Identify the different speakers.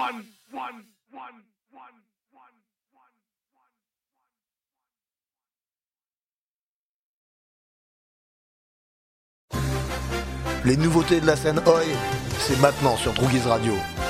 Speaker 1: Les nouveautés de la scène Oi, c'est maintenant sur Droogies Radio.